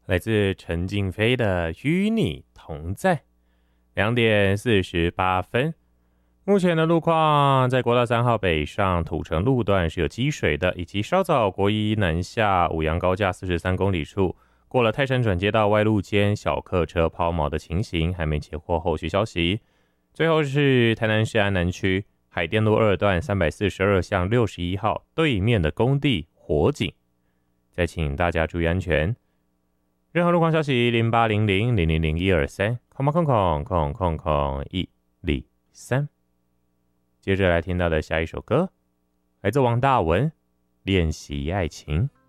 来自陈静飞的《与你同在》，2点48分。目前的路况，在国道3号北上土城路段是有积水的，以及稍早国一南下五杨高架43公里处，过了泰山转接道外路间小客车抛锚的情形，还没截获后续消息。最后是台南市安南区海淀路2段342巷61号对面的工地火警，再请大家注意安全。任何路况消息0800000123，103。接着来听到的下一首歌，来自王大文，《练习爱情》。